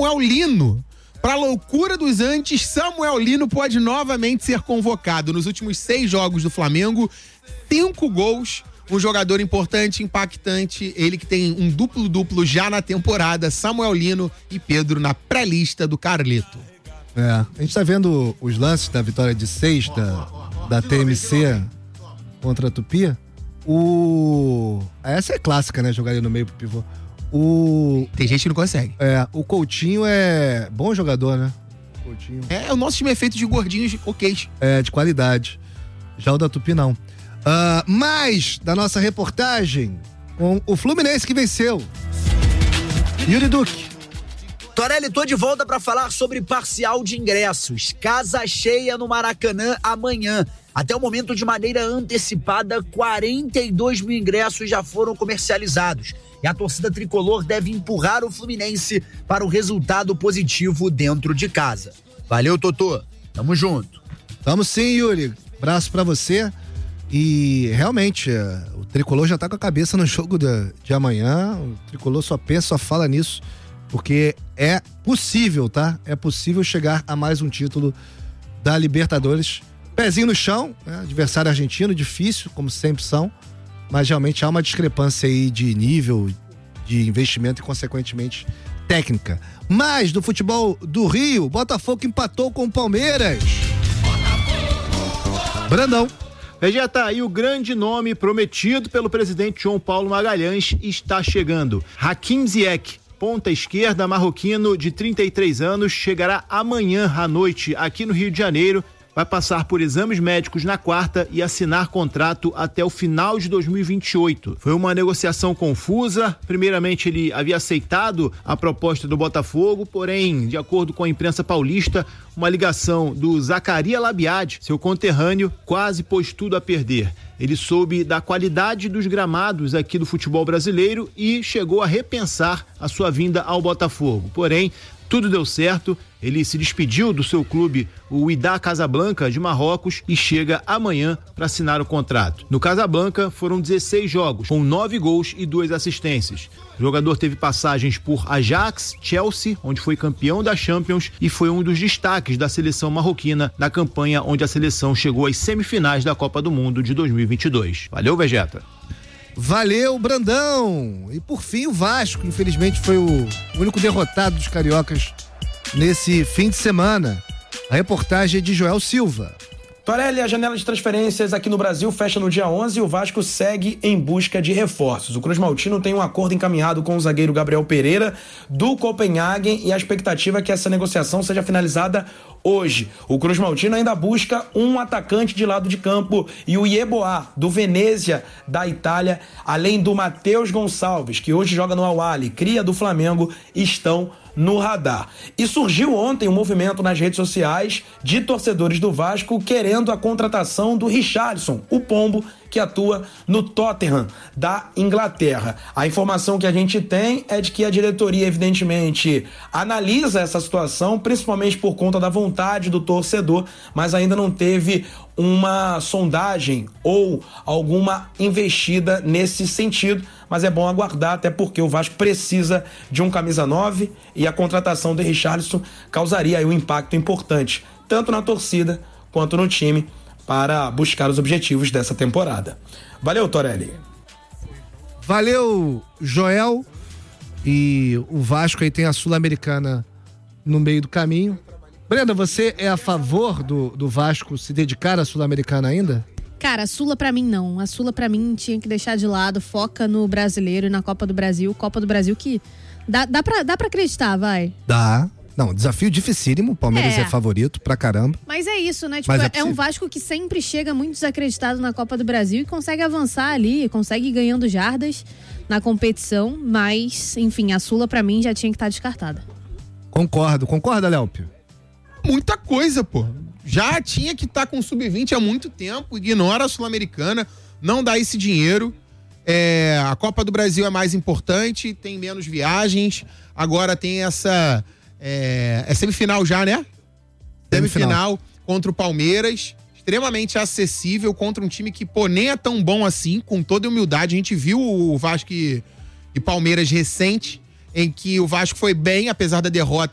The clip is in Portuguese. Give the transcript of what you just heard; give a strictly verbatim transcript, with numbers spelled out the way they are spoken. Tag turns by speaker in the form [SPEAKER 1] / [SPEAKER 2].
[SPEAKER 1] Samuel Lino. Para loucura dos antes, Samuel Lino pode novamente ser convocado. Nos últimos seis jogos do Flamengo, cinco gols. Um jogador importante, impactante. Ele que tem um duplo-duplo já na temporada. Samuel Lino e Pedro na pré-lista do Carleto.
[SPEAKER 2] É, a gente tá vendo os lances da vitória de seis da, da T M C contra a Tupi. O... Essa é clássica, né? Jogar ali no meio pro pivô. O...
[SPEAKER 1] Tem gente que não consegue.
[SPEAKER 2] É, o Coutinho é bom jogador, né? Coutinho.
[SPEAKER 1] É, o nosso time é feito de gordinhos ok.
[SPEAKER 2] É, de qualidade. Já o da Tupi, não. Uh, mais da nossa reportagem com o Fluminense que venceu. Yuri Duque.
[SPEAKER 3] Torelli, tô de volta para falar sobre parcial de ingressos. Casa cheia no Maracanã amanhã. Até o momento, de maneira antecipada, quarenta e dois mil ingressos já foram comercializados. E a torcida tricolor deve empurrar o Fluminense para o resultado positivo dentro de casa. Valeu, Totô. Tamo junto.
[SPEAKER 2] Tamo sim, Yuri. Abraço pra você. E realmente, o tricolor já tá com a cabeça no jogo de, de amanhã. O tricolor só pensa, só fala nisso. Porque é possível, tá? É possível chegar a mais um título da Libertadores. Pezinho no chão, né? Adversário argentino, difícil, como sempre são. Mas realmente há uma discrepância aí de nível, de investimento e, consequentemente, técnica. Mas do futebol do Rio, Botafogo empatou com o Palmeiras. Brandão.
[SPEAKER 4] Vegeta, e o grande nome prometido pelo presidente João Paulo Magalhães está chegando. Hakim Ziyech, ponta esquerda marroquino de trinta e três anos, chegará amanhã à noite aqui no Rio de Janeiro. Vai passar por exames médicos na quarta e assinar contrato até o final de dois mil e vinte e oito. Foi uma negociação confusa. Primeiramente, ele havia aceitado a proposta do Botafogo, porém, de acordo com a imprensa paulista, uma ligação do Zacarias Labiade, seu conterrâneo, quase pôs tudo a perder. Ele soube da qualidade dos gramados aqui do futebol brasileiro e chegou a repensar a sua vinda ao Botafogo. Porém, tudo deu certo, ele se despediu do seu clube, o Wydad Casablanca de Marrocos, e chega amanhã para assinar o contrato. No Casablanca foram dezesseis jogos, com nove gols e duas assistências. O jogador teve passagens por Ajax, Chelsea, onde foi campeão da Champions, e foi um dos destaques da seleção marroquina na campanha onde a seleção chegou às semifinais da Copa do Mundo de dois mil e vinte e dois. Valeu, Vegeta.
[SPEAKER 2] Valeu, Brandão! E por fim, o Vasco, infelizmente, foi o único derrotado dos cariocas nesse fim de semana. A reportagem é de Joel Silva.
[SPEAKER 5] Torelli, a janela de transferências aqui no Brasil fecha no dia onze e o Vasco segue em busca de reforços. O Cruz Maltino tem um acordo encaminhado com o zagueiro Gabriel Pereira do Copenhagen e a expectativa é que essa negociação seja finalizada hoje. O Cruz Maltino ainda busca um atacante de lado de campo e o Yeboah, do Venezia, da Itália, além do Matheus Gonçalves, que hoje joga no Al-Ahly, cria do Flamengo, estão no radar. E surgiu ontem um movimento nas redes sociais de torcedores do Vasco querendo a contratação do Richarlison, o pombo que atua no Tottenham da Inglaterra. A informação que a gente tem é de que a diretoria, evidentemente, analisa essa situação, principalmente por conta da vontade do torcedor, mas ainda não teve uma sondagem ou alguma investida nesse sentido, mas é bom aguardar, até porque o Vasco precisa de um camisa nove e a contratação do Richarlison causaria aí um impacto importante, tanto na torcida quanto no time, para buscar os objetivos dessa temporada. Valeu, Torelli.
[SPEAKER 2] Valeu, Joel. E o Vasco aí tem a Sul-Americana no meio do caminho. Brenda, você é a favor do, do Vasco se dedicar à Sul-Americana ainda?
[SPEAKER 6] Cara, a Sula pra mim não. A Sula pra mim tinha que deixar de lado, foca no Brasileiro e na Copa do Brasil. Copa do Brasil que dá, dá, pra, dá pra acreditar, vai.
[SPEAKER 2] Dá. Não, desafio dificílimo, o Palmeiras é. é favorito pra caramba.
[SPEAKER 6] Mas é isso, né? Tipo,
[SPEAKER 2] é,
[SPEAKER 6] é um Vasco que sempre chega muito desacreditado na Copa do Brasil e consegue avançar ali, consegue ir ganhando jardas na competição, mas, enfim, a Sula pra mim já tinha que estar descartada.
[SPEAKER 2] Concordo, concorda, Léopio?
[SPEAKER 1] Muita coisa, pô. Já tinha que estar com o sub vinte há muito tempo, ignora a Sul-Americana, não dá esse dinheiro. É, a Copa do Brasil é mais importante, tem menos viagens, agora tem essa... É, é semifinal já, né? Semifinal. Semifinal contra o Palmeiras, extremamente acessível contra um time que, pô, nem é tão bom assim, com toda humildade. A gente viu o Vasco e, e Palmeiras recente, em que o Vasco foi bem, apesar da derrota,